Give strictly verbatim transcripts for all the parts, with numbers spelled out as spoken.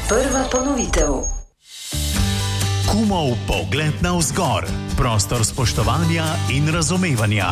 Prva ponovitev. Kumov pogled navzgor. Prostor spoštovanja in razumevanja.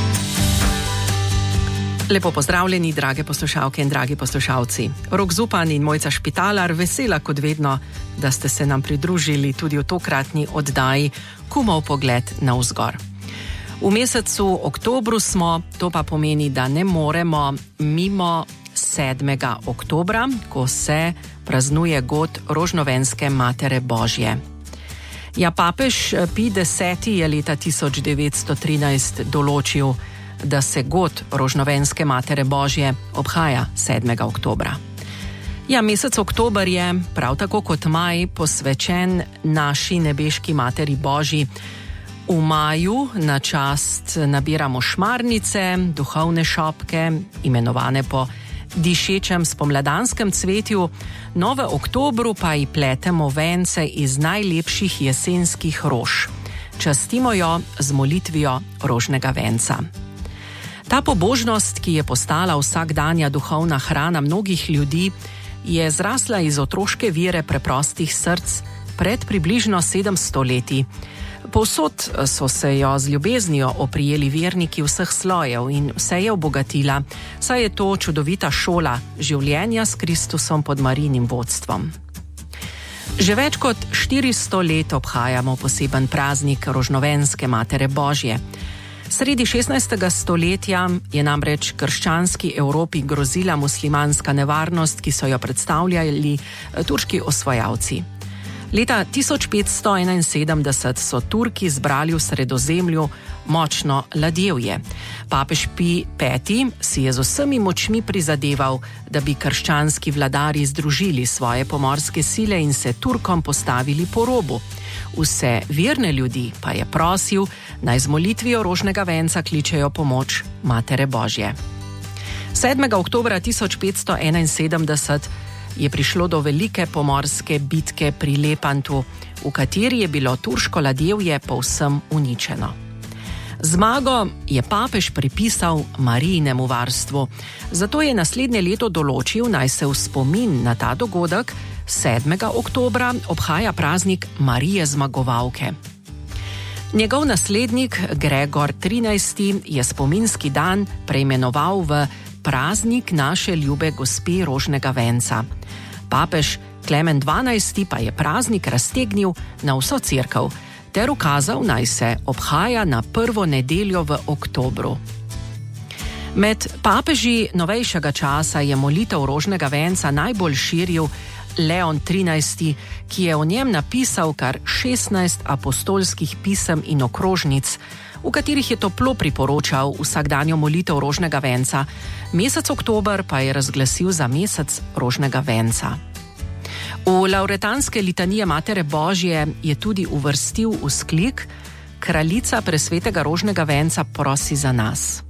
Lepo pozdravljeni, drage poslušalke in dragi poslušalci. Rok Zupan in Mojca Špitalar, vesela kot vedno, da ste se nam pridružili tudi v tokratni oddaji Kumov pogled navzgor. V mesecu oktobru smo, to pa pomeni, da ne moremo mimo sedmega oktobra, ko se praznuje god Rožnovenske Matere Božje. Ja, papež Pij deseti je leta tisoč devetsto trinajst določil, da se god Rožnovenske Matere Božje obhaja sedmega oktobra. Ja, mesec oktober je, prav tako kot maj, posvečen naši nebeški Materi Božji. V maju na čast nabiramo šmarnice, duhovne šopke, imenovane po dišečem spomladanskem cvetju, no v oktobru pa ji pletemo vence iz najlepših jesenskih rož. Častimo jo z molitvijo rožnega venca. Ta pobožnost, ki je postala vsakdanja duhovna hrana mnogih ljudi, je zrasla iz otroške vere preprostih src pred približno sedemsto leti. Povsod so se jo z ljubeznijo oprijeli verniki vseh slojev in vse je obogatila, saj je to čudovita šola življenja s Kristusom pod Marijinim vodstvom. Že več kot štiristo let obhajamo poseben praznik Rožnovenske Matere Božje. Sredi šestnajstega stoletja je namreč krščanski Evropi grozila muslimanska nevarnost, ki so jo predstavljali turški osvajalci. Leta tisoč petsto enainsedemdeset so Turki zbrali v Sredozemlju močno ladjevje. Papež Pij peti si je z vsemi močmi prizadeval, da bi krščanski vladarji združili svoje pomorske sile in se Turkom postavili po robu. Vse verne ljudi pa je prosil, naj z molitvijo rožnega venca kličejo pomoč Matere Božje. sedmega oktobra tisoč petsto enainsedemdeset je prišlo do velike pomorske bitke pri Lepantu, v kateri je bilo turško ladjevje povsem uničeno. Zmago je papež pripisal Marijinemu varstvu, zato je naslednje leto določil, naj se v spomin na ta dogodek sedmega oktobra obhaja praznik Marije Zmagovalke. Njegov naslednik Gregor trinajsti je spominski dan preimenoval v praznik naše ljube gospe rožnega venca. Papež Klemen dvanajsti pa je praznik raztegnil na vso cerkev ter ukazal, naj se obhaja na prvo nedeljo v oktobru. Med papeži novejšega časa je molitev rožnega venca najbolj širil Leon trinajsti, ki je o njem napisal kar šestnajst apostolskih pisem in okrožnic, v katerih je toplo priporočal vsakdanjo molitev rožnega venca, mesec oktober pa je razglasil za mesec rožnega venca. V lavretanske litanije Matere Božje je tudi uvrstil vzklik: Kraljica presvetega rožnega venca prosi za nas.